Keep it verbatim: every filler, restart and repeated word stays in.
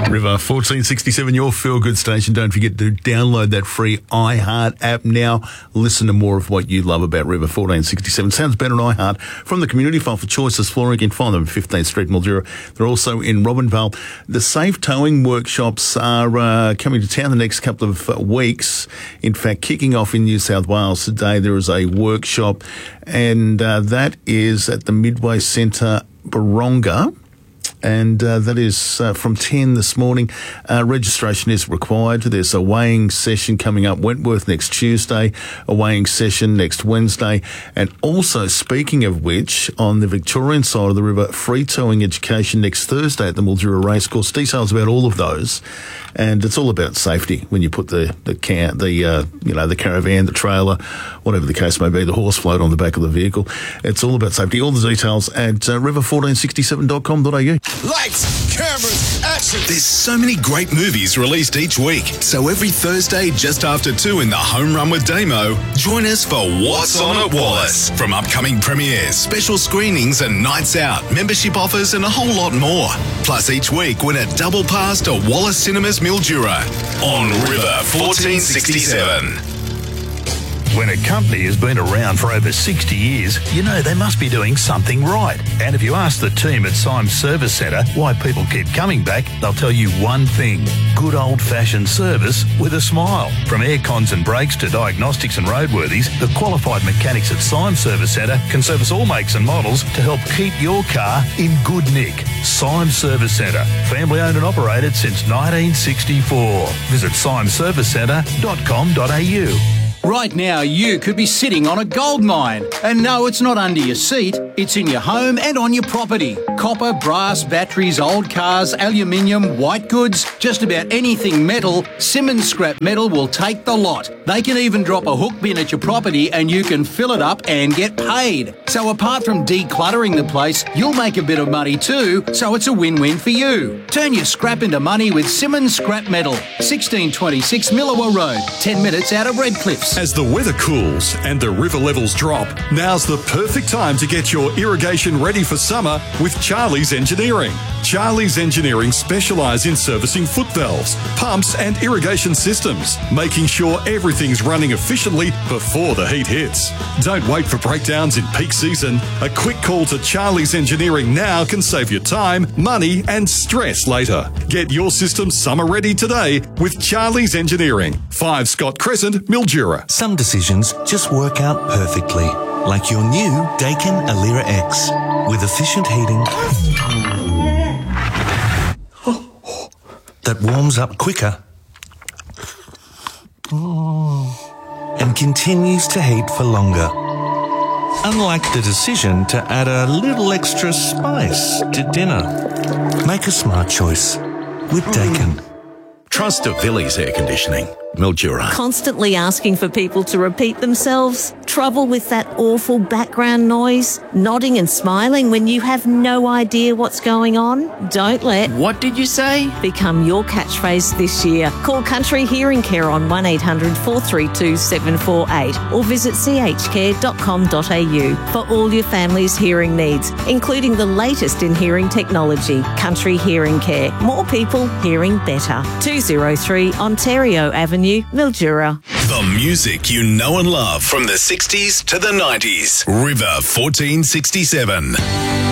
River fourteen sixty-seven, your feel-good station. Don't forget to download that free iHeart app now. Listen to more of what you love about River fourteen sixty-seven. Sounds better on iHeart. From the community file for Choices Flooring, you can find them at fifteenth Street, Mildura. They're also in Robinvale. The Safe Towing workshops are uh, coming to town the next couple of uh, weeks. In fact, kicking off in New South Wales today, there is a workshop, and uh, that is at the Midway Centre, Baronga. And uh, that is uh, from ten this morning. Uh, registration is required. There's a weighing session coming up Wentworth next Tuesday, a weighing session next Wednesday. And also, speaking of which, on the Victorian side of the river, free towing education next Thursday at the Mildura Racecourse. Details about all of those. And it's all about safety when you put the the car, the uh, you know the caravan, the trailer, whatever the case may be, the horse float on the back of the vehicle. It's all about safety. All the details at uh, river fourteen sixty-seven dot com dot a u. Lights, cameras, action. There's so many great movies released each week. So every Thursday just after two in the Home Run with Damo, join us for What's On at Wallace. From upcoming premieres, special screenings and nights out, membership offers and a whole lot more. Plus each week win a double pass to Wallace Cinemas Mildura on River fourteen sixty-seven. When a company has been around for over sixty years, you know they must be doing something right. And if you ask the team at Symes Service Centre why people keep coming back, they'll tell you one thing: good old-fashioned service with a smile. From air cons and brakes to diagnostics and roadworthies, the qualified mechanics at Symes Service Centre can service all makes and models to help keep your car in good nick. Symes Service Centre, family owned and operated since nineteen sixty-four. Visit symes service centre dot com dot a u. Right now, you could be sitting on a gold mine. And no, it's not under your seat. It's in your home and on your property. Copper, brass, batteries, old cars, aluminium, white goods, just about anything metal, Simmons Scrap Metal will take the lot. They can even drop a hook bin at your property and you can fill it up and get paid. So apart from decluttering the place, you'll make a bit of money too, so it's a win-win for you. Turn your scrap into money with Simmons Scrap Metal. sixteen twenty-six Millawa Road, ten minutes out of Redcliffs. As the weather cools and the river levels drop, now's the perfect time to get your irrigation ready for summer with Charlie's Engineering. Charlie's Engineering specialise in servicing foot valves, pumps and irrigation systems, making sure everything's running efficiently before the heat hits. Don't wait for breakdowns in peak season. A quick call to Charlie's Engineering now can save you time, money and stress later. Get your system summer ready today with Charlie's Engineering. five Scott Crescent, Mildura. Some decisions just work out perfectly, like your new Daikin Alira X with efficient heating that warms up quicker and continues to heat for longer. Unlike the decision to add a little extra spice to dinner. Make a smart choice with Daikin. Trust of Villiers Air Conditioning, Mildura. Constantly asking for people to repeat themselves? Trouble with that awful background noise? Nodding and smiling when you have no idea what's going on? Don't let What did you say? become your catchphrase this year. Call Country Hearing Care on one eight hundred four three two seven four eight or visit c h care dot com dot a u for all your family's hearing needs, including the latest in hearing technology. Country Hearing Care. More people hearing better. two oh three Ontario Avenue, Mildura. The music you know and love from the sixties to the nineties. River fourteen sixty-seven.